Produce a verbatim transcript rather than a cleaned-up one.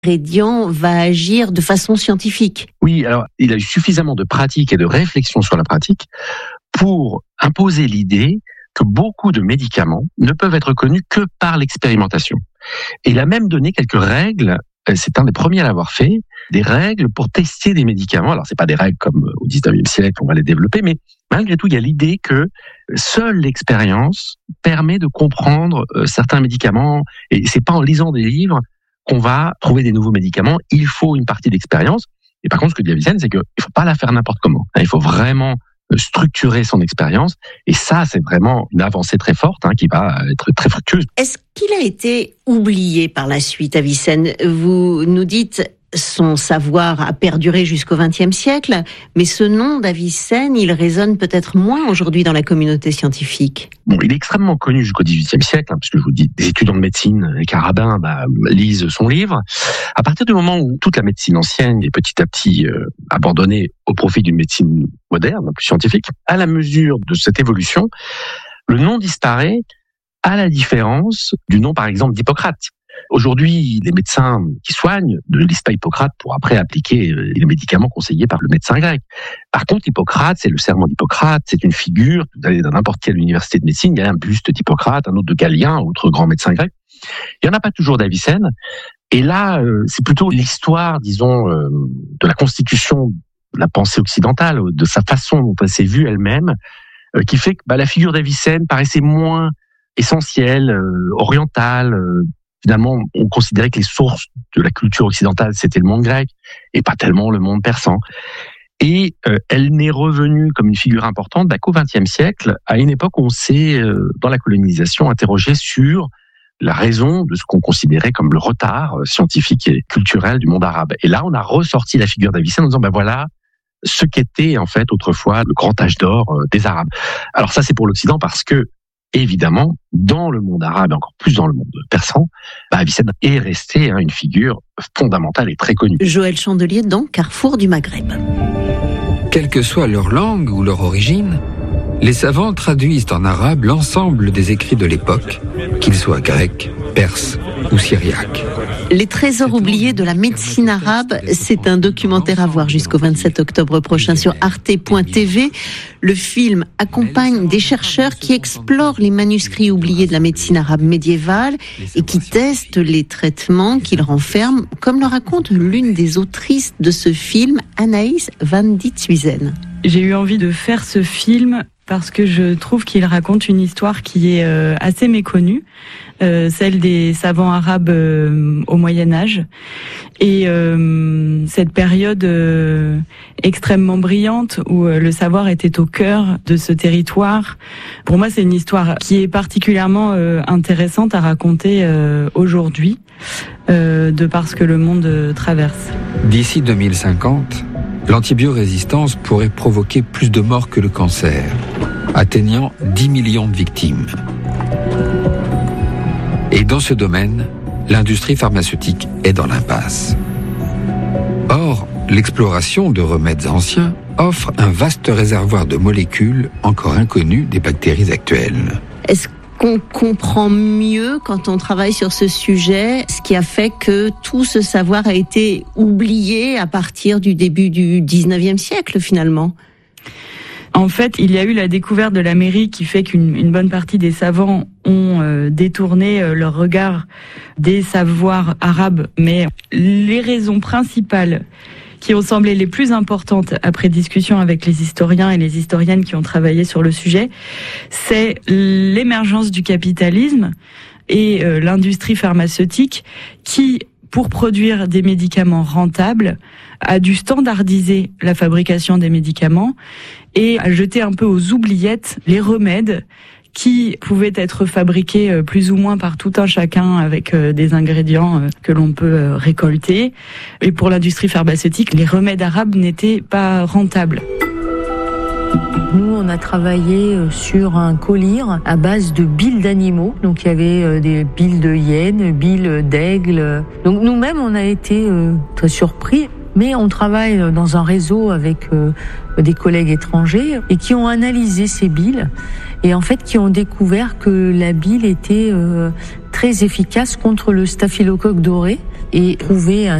ingrédient va agir de façon scientifique. Oui, alors il a eu suffisamment de pratique et de réflexion sur la pratique pour imposer l'idée que beaucoup de médicaments ne peuvent être connus que par l'expérimentation. Et il a même donné quelques règles, c'est un des premiers à l'avoir fait, des règles pour tester des médicaments. Alors c'est pas des règles comme au dix-neuvième siècle, on va les développer, mais malgré tout, il y a l'idée que seule l'expérience permet de comprendre certains médicaments, et c'est pas en lisant des livres qu'on va trouver des nouveaux médicaments, il faut une partie d'expérience. Et par contre, ce que dit Avicenne, c'est qu'il faut pas la faire n'importe comment. Il faut vraiment structurer son expérience, et ça, c'est vraiment une avancée très forte hein, qui va être très fructueuse. Est-ce qu'il a été oublié par la suite, Avicenne ? Vous nous dites son savoir a perduré jusqu'au vingtième siècle, mais ce nom d'Avicenne, il résonne peut-être moins aujourd'hui dans la communauté scientifique. Bon, il est extrêmement connu jusqu'au dix-huitième siècle, hein, parce que je vous dis, des étudiants de médecine, les carabins, bah, lisent son livre. À partir du moment où toute la médecine ancienne est petit à petit euh, abandonnée au profit d'une médecine moderne, plus scientifique, à la mesure de cette évolution, le nom disparaît, à la différence du nom, par exemple, d'Hippocrate. Aujourd'hui, les médecins qui soignent ne lisent pas Hippocrate pour après appliquer les médicaments conseillés par le médecin grec. Par contre, Hippocrate, c'est le serment d'Hippocrate, c'est une figure. Vous allez dans n'importe quelle université de médecine, il y a un buste d'Hippocrate, un autre de Galien, autre grand médecin grec. Il n'y en a pas toujours d'Avicenne. Et là, c'est plutôt l'histoire, disons, de la constitution de la pensée occidentale, de sa façon dont elle s'est vue elle-même, qui fait que bah, la figure d'Avicenne paraissait moins essentielle, orientale. Finalement, on considérait que les sources de la culture occidentale, c'était le monde grec et pas tellement le monde persan. Et euh, elle n'est revenue comme une figure importante bah, qu'au vingtième siècle, à une époque où on s'est, euh, dans la colonisation, interrogé sur la raison de ce qu'on considérait comme le retard scientifique et culturel du monde arabe. Et là, on a ressorti la figure d'Avicenne en disant, ben voilà, ce qu'était en fait autrefois le grand âge d'or euh, des Arabes. Alors ça, c'est pour l'Occident parce que évidemment, dans le monde arabe et encore plus dans le monde persan, bah, Avicenne est resté hein, une figure fondamentale et très connue. Joël Chandelier dans Carrefour du Maghreb. Quelle que soit leur langue ou leur origine, les savants traduisent en arabe l'ensemble des écrits de l'époque, qu'ils soient grecs, perses ou syriaques. Les trésors oubliés de la médecine arabe, c'est un documentaire à voir jusqu'au vingt-sept octobre prochain sur arte point t v. Le film accompagne des chercheurs qui explorent les manuscrits oubliés de la médecine arabe médiévale et qui testent les traitements qu'ils renferment, comme le raconte l'une des autrices de ce film, Anaïs van Dithuizen. J'ai eu envie de faire ce film parce que je trouve qu'il raconte une histoire qui est euh, assez méconnue, euh, celle des savants arabes euh, au Moyen-Âge. Et euh, cette période euh, extrêmement brillante où euh, le savoir était au cœur de ce territoire. Pour moi, c'est une histoire qui est particulièrement euh, intéressante à raconter euh, aujourd'hui, euh, de par ce que le monde euh, traverse. D'ici deux mille cinquante, l'antibiorésistance pourrait provoquer plus de morts que le cancer, atteignant dix millions de victimes. Et dans ce domaine, l'industrie pharmaceutique est dans l'impasse. Or, l'exploration de remèdes anciens offre un vaste réservoir de molécules encore inconnues des bactéries actuelles. Est-ce qu'on comprend mieux quand on travaille sur ce sujet ce qui a fait que tout ce savoir a été oublié à partir du début du dix-neuvième siècle finalement ? En fait, il y a eu la découverte de l'Amérique qui fait qu'une une bonne partie des savants ont euh, détourné euh, leur regard des savoirs arabes. Mais les raisons principales qui ont semblé les plus importantes après discussion avec les historiens et les historiennes qui ont travaillé sur le sujet, c'est l'émergence du capitalisme et euh, l'industrie pharmaceutique qui, pour produire des médicaments rentables, a dû standardiser la fabrication des médicaments et a jeté un peu aux oubliettes les remèdes qui pouvaient être fabriqués plus ou moins par tout un chacun avec des ingrédients que l'on peut récolter. Et pour l'industrie pharmaceutique, les remèdes arabes n'étaient pas rentables. Nous, on a travaillé sur un collyre à base de billes d'animaux. Donc, il y avait des billes de hyène, billes d'aigle. Donc, nous-mêmes, on a été très surpris. Mais on travaille dans un réseau avec des collègues étrangers et qui ont analysé ces billes et en fait qui ont découvert que la bile était très efficace contre le staphylocoque doré. et trouver un